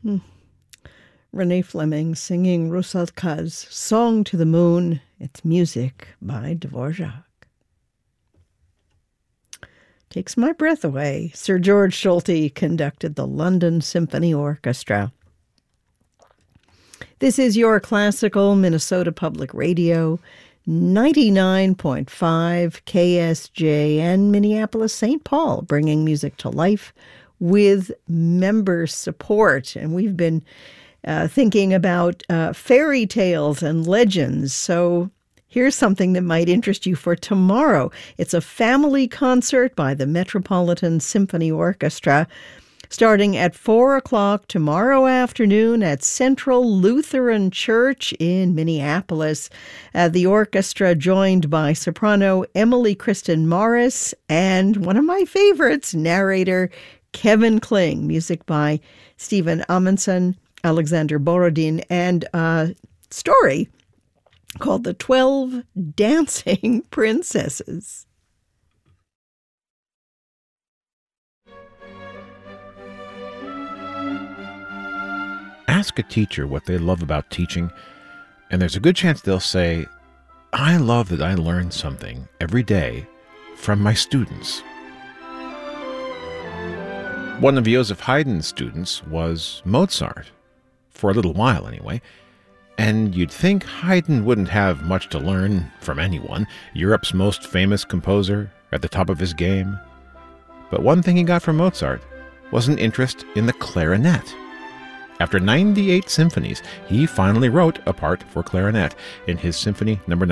Renee Fleming singing Rusalka's Song to the Moon. It's music by Dvorak. Takes my breath away. Sir George Solti conducted the London Symphony Orchestra. This is your classical Minnesota Public Radio, 99.5 KSJN, Minneapolis, St. Paul, bringing music to life with member support. And we've been thinking about fairy tales and legends. So here's something that might interest you for tomorrow. It's a family concert by the Metropolitan Symphony Orchestra, starting at 4 o'clock tomorrow afternoon at Central Lutheran Church in Minneapolis. The orchestra joined by soprano Emily Kristen Morris and one of my favorites, narrator Kevin Kling. Music by Stephen Amundsen, Alexander Borodin, and a story called The 12 Dancing Princesses. Ask a teacher what they love about teaching, and there's a good chance they'll say, "I love that I learn something every day from my students." One of Joseph Haydn's students was Mozart, for a little while anyway, and you'd think Haydn wouldn't have much to learn from anyone, Europe's most famous composer, at the top of his game. But one thing he got from Mozart was an interest in the clarinet. After 98 symphonies, he finally wrote a part for clarinet in his Symphony No.